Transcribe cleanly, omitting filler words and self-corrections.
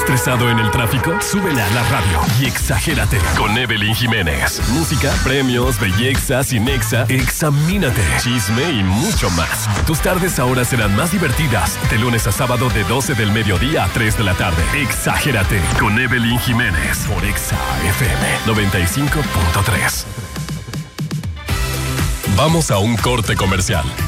estresado en el tráfico? Súbele a la radio y exagérate con Evelyn Jiménez. Música, premios, belleza, cinexa, examínate, chisme y mucho más. Tus tardes ahora serán más divertidas. De lunes a sábado de 12 del mediodía a 3 de la tarde. Exagérate con Evelyn Jiménez por Exa FM 95.3. Vamos a un corte comercial.